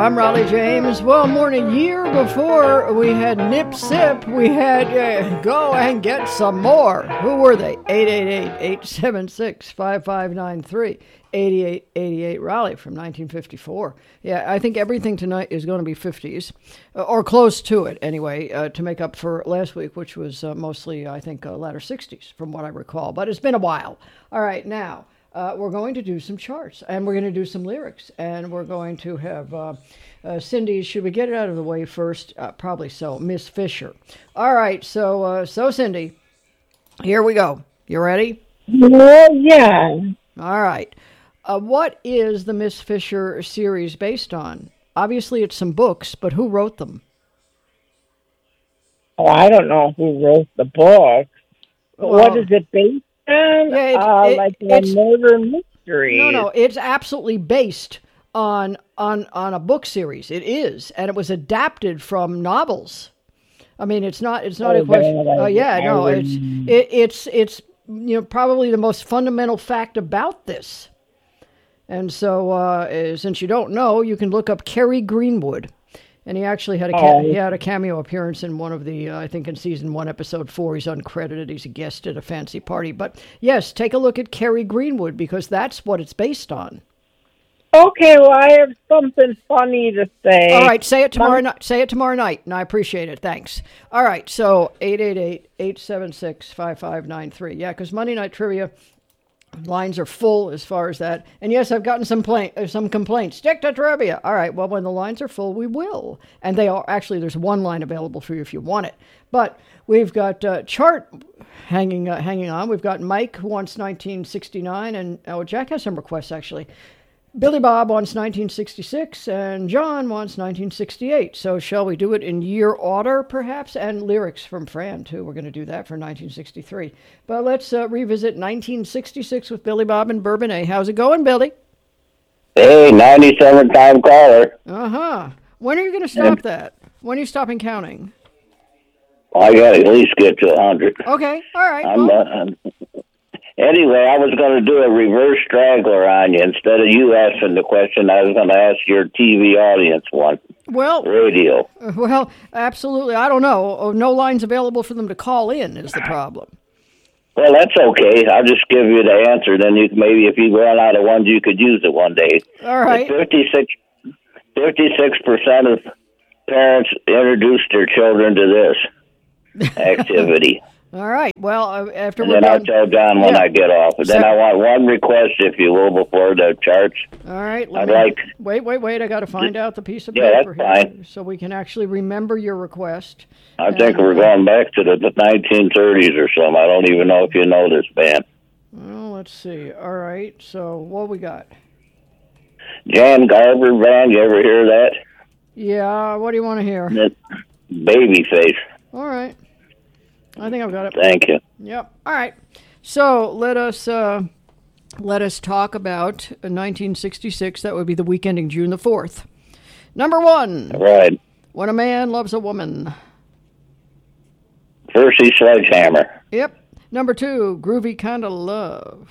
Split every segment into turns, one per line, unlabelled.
I'm Raleigh James. Well, more than a year before we had Nip Sip, we had Go and Get Some More. Who were they? 888-876-5593. 8888 Raleigh from 1954. Yeah, I think everything tonight is going to be 50s, or close to it anyway, to make up for last week, which was mostly, I think, latter 60s from what I recall. But it's been a while. All right, now, we're going to do some charts, and we're going to do some lyrics, and we're going to have Cindy, should we get it out of the way first? Probably so, Miss Fisher. All right, so Cindy, here we go. You ready?
Yeah.
All right. What is the Miss Fisher series based on? Obviously, it's some books, but who wrote them?
Oh, I don't know who wrote the book. But what is it based on?
Yeah,
like a murder mystery.
No, it's absolutely based on a book series. It is, and it was adapted from novels. I mean, it's not a question. Oh yeah, no, it's probably the most fundamental fact about this. And so, since you don't know, you can look up Kerry Greenwood, and he actually had a cameo appearance in one of the, I think in season 1, episode 4. He's uncredited. He's a guest at a fancy party. But yes, take a look at Kerry Greenwood because that's what it's based on.
Okay, well, I have something funny to say.
All right, say it tomorrow night. Say it tomorrow night, and I appreciate it. Thanks. All right, so 888-876-5593. Yeah, because Monday Night Trivia lines are full as far as that. And yes, I've gotten some complaints. Stick to trivia. All right, well, when the lines are full, we will. And they are actually, there's one line available for you if you want it. But we've got chart hanging on. We've got Mike who wants 1969, and Jack has some requests actually. Billy Bob wants 1966, and John wants 1968. So shall we do it in year order, perhaps? And lyrics from Fran, too. We're going to do that for 1963. But let's revisit 1966 with Billy Bob and Bourbonnais. How's it going, Billy?
Hey, 97-time caller.
Uh-huh. When are you going to stop that? When are you stopping counting?
I got to at least get to 100.
Okay, all right.
Anyway, I was going to do a reverse straggler on you. Instead of you asking the question, I was going to ask your TV audience one.
Well,
radio.
Well, absolutely. I don't know. No lines available for them to call in is the problem.
Well, that's okay. I'll just give you the answer. Then maybe if you run out of ones, you could use it one day.
All right.
56% of parents introduce their children to this activity.
All right. Well, after
and then I'll tell John when I get off. But then I want one request, if you will, before the charts.
All right. Wait. I got to find out the piece of
paper
here
fine.
So we can actually remember your request.
I think we're going back to the 1930s or something. I don't even know if you know this band.
Well, let's see. All right. So what we got?
Jan Garber Band. You ever hear that?
Yeah. What do you want to hear?
Babyface.
All right. I think I've got it.
Thank you.
Yep. All right. So let us talk about 1966. That would be the week ending June the 4th. Number 1.
Right.
When a Man Loves a Woman.
Percy Sledgehammer.
Yep. Number 2. Groovy Kinda Love.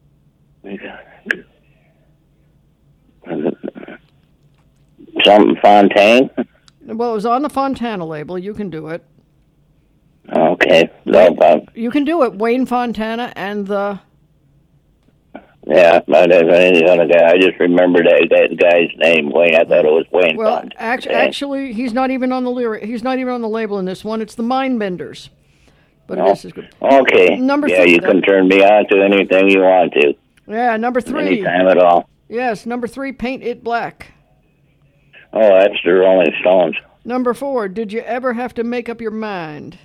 Something Fontaine.
Well, it was on the Fontana label. You can do it.
Okay.
You can do it. Wayne Fontana and the...
Yeah, I just remembered that guy's name, Wayne. I thought it was Wayne Fontana.
Actually, he's not even on the lyric. He's not even on the label in this one. It's the Mindbenders. But it is good.
Okay.
Number 3.
Yeah, you can turn me on to anything you want to.
Yeah, number 3.
Anytime at all.
Yes, number 3, Paint It Black.
Oh, that's the Rolling Stones.
Number 4, Did You Ever Have to Make Up Your Mind?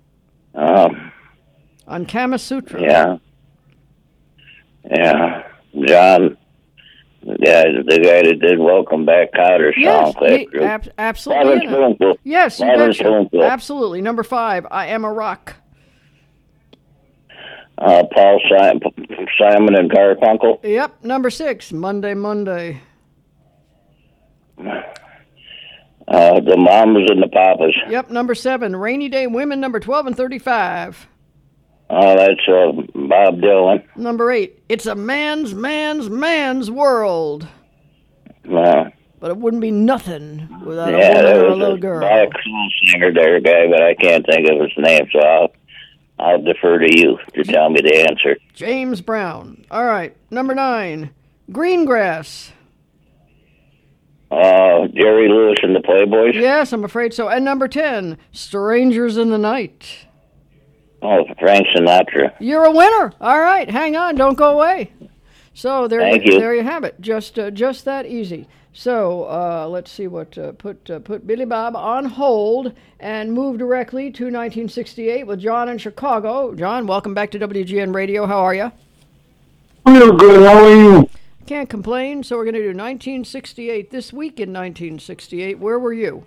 On Kama Sutra.
Yeah. John, the guy that did Welcome Back Kotter song.
Absolutely. Yes, you betcha. Absolutely. Number 5, I Am a Rock.
Paul Simon and Garfunkel.
Yep. Number 6, Monday.
The Mamas and the Papas.
Yep. Number 7, Rainy Day Women, number 12 and 35.
That's Bob Dylan.
Number 8, It's a Man's World.
By
but it wouldn't be nothing without a
Yeah,
woman
there
or a
was
little
a
girl.
black soul singer there, guy, but I can't think of his name, so I'll defer to you to tell me the answer.
James Brown. All right, number 9, Greengrass.
Jerry Lewis and the Playboys.
Yes, I'm afraid so. And number 10, Strangers in the Night.
Oh, Frank Sinatra.
You're a winner. All right, hang on, don't go away. So
Thank you.
there you have it. Just that easy. So let's see what put Billy Bob on hold and move directly to 1968 with John in Chicago. John, welcome back to WGN Radio. How are you?
Real good. How are you?
Can't complain. So we're going to do 1968. This week in 1968, where were you?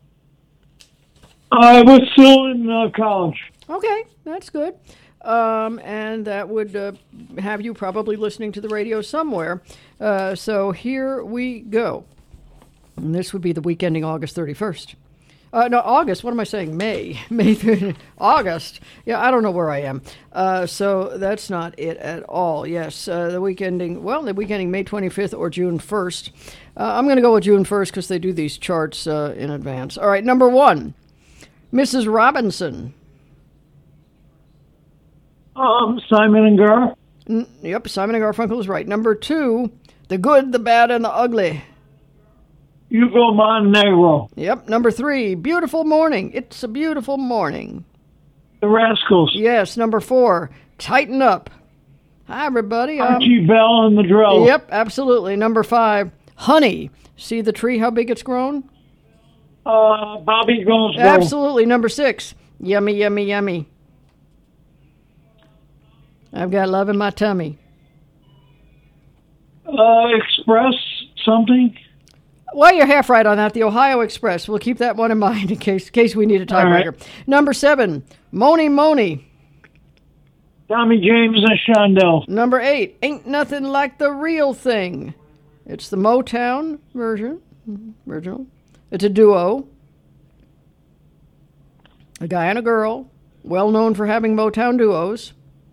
I was still in college.
Okay, that's good. And that would have you probably listening to the radio somewhere. So here we go. And this would be the week ending August 31st. No, August. What am I saying? May. August. Yeah, I don't know where I am. So that's not it at all. Yes, the week ending May 25th or June 1st. I'm going to go with June 1st because they do these charts in advance. All right, number 1, Mrs. Robinson.
Simon and Gar.
Yep, Simon and Garfunkel is right. Number 2, The Good, the Bad, and the Ugly.
Hugo Montenegro.
Yep, number 3, Beautiful Morning. It's a Beautiful Morning.
The Rascals.
Yes, number 4, Tighten Up. Hi, everybody.
Archie Bell and the Drill.
Yep, absolutely. Number 5, Honey. See the tree, how big it's grown?
Bobby Goes.
Absolutely. Number 6, Yummy, Yummy, Yummy. I've got love in my tummy.
Express something.
Well, you're half right on that. The Ohio Express. We'll keep that one in mind in case we need a tiebreaker. Right. Number 7, Moni Moni.
Tommy James and Shondells.
Number 8, Ain't Nothing Like the Real Thing. It's the Motown version. Original. It's a duo. A guy and a girl. Well known for having Motown duos.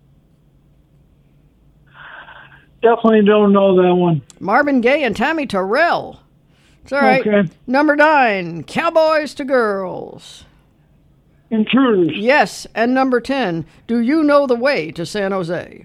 Definitely don't know that one.
Marvin Gaye and Tammy Terrell. It's all right.
Okay.
Number 9, Cowboys to Girls.
Intruders.
Yes. And number 10, Do You Know the Way to San Jose?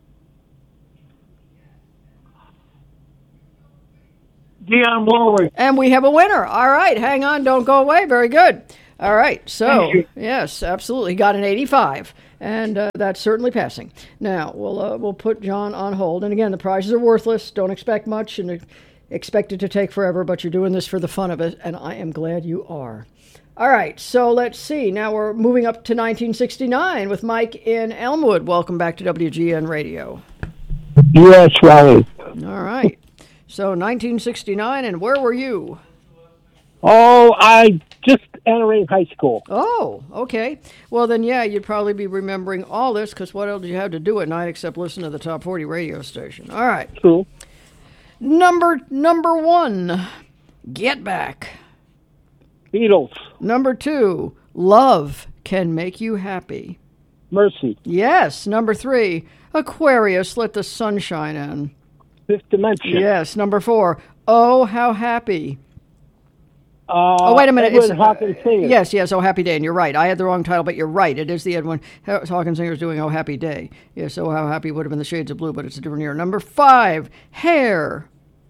Dionne Warwick.
And we have a winner. All right. Hang on. Don't go away. Very good. All right. So, yes, absolutely. Got an 85. And that's certainly passing. Now, we'll put John on hold. And again, the prizes are worthless. Don't expect much and expect it to take forever, but you're doing this for the fun of it, and I am glad you are. All right, so let's see. Now we're moving up to 1969 with Mike in Elmwood. Welcome back to WGN Radio.
Yes, Riley.
All right. So 1969, and where were you?
Oh, I just entering high school.
Oh, okay. Well, then, yeah, you'd probably be remembering all this, because what else did you have to do at night except listen to the Top 40 radio station? All right.
True.
Number 1, Get Back.
Beatles.
Number 2, Love Can Make You Happy.
Mercy.
Yes. Number 3, Aquarius, Let the Sun Shine In.
Fifth Dimension.
Yes. Number 4, Oh, How Happy. Wait a minute.
Edwin Hawkins Singer.
Yes, Oh Happy Day, and you're right. I had the wrong title, but you're right. It is the Edwin Hawkins Singer's doing Oh Happy Day. Yes, Oh How Happy would have been the Shades of Blue, but it's a different year. Number 5, Hair.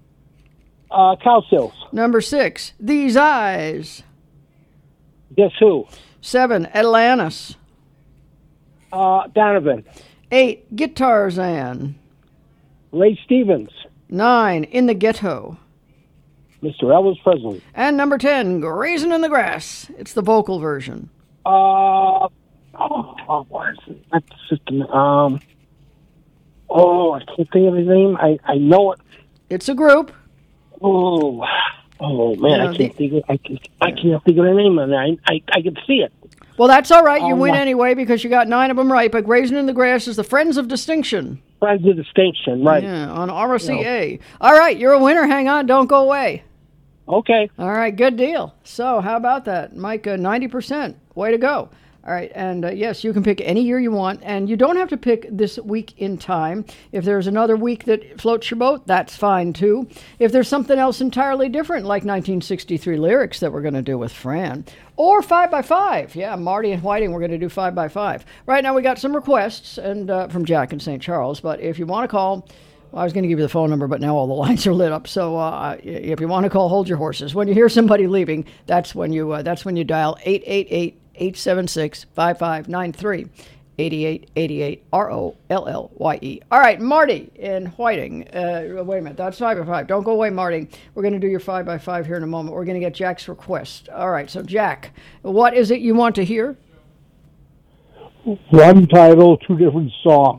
Cowsills.
Number 6, These Eyes.
Guess who?
7, Atlantis.
Donovan.
8, Guitarzan.
Ray Stevens.
9, In the Ghetto.
Mr. Elvis Presley.
And number 10, Grazing in the Grass. It's the vocal version.
What is it? That's just I can't think of his name. I know it.
It's a group.
Oh man, I can't think of the name of it. I can see it.
Well, that's all right. You win anyway because you got 9 of them right. But Grazing in the Grass is the Friends of Distinction.
Friends of Distinction, right.
Yeah, on RCA. All right, you're a winner. Hang on. Don't go away.
Okay.
All right, good deal. So how about that? Mike, 90%. Way to go. All right, and yes, you can pick any year you want, and you don't have to pick this week in time. If there's another week that floats your boat, that's fine too. If there's something else entirely different, like 1963 lyrics that we're going to do with Fran, or 5x5. Yeah, Marty and Whiting, we're going to do 5x5. Right now we got some requests and from Jack in St. Charles, but if you want to call, well, I was going to give you the phone number, but now all the lines are lit up. So if you want to call, hold your horses. When you hear somebody leaving, that's when you dial 888-876-5593. 8888 ROLLYE. All right, Marty in Whiting. Wait a minute, that's 5x5. Don't go away, Marty. We're going to do your 5x5 here in a moment. We're going to get Jack's request. All right, so Jack, what is it you want to hear?
One title, two different songs.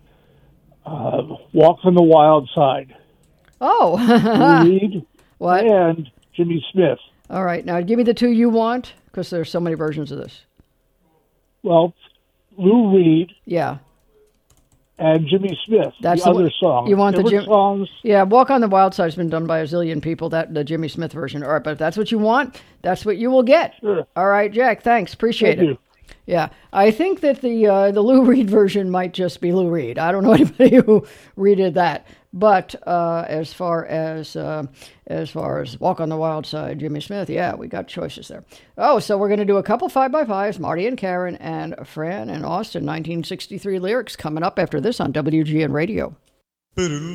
Walk on the Wild Side.
Oh.
Lou Reed
What?
and Jimmy Smith.
All right, now give me the two you want, because there's so many versions of this.
Well, Lou Reed
Yeah.
and Jimmy Smith.
That's
the
the
other
one-
song.
you want the
Different
Jim-
songs.
Yeah, Walk on the Wild Side has been done by a zillion people, the Jimmy Smith version. All right, but if that's what you want, that's what you will get.
Sure.
All right, Jack, thanks. Appreciate
Thank
it.
you.
Yeah, I think that the Lou Reed version might just be Lou Reed. I don't know anybody who redid that. But as far as Walk on the Wild Side, Jimmy Smith, yeah, we got choices there. Oh, so we're going to do a couple 5x5s, Marty and Karen and Fran and Austin, 1963 lyrics coming up after this on WGN Radio.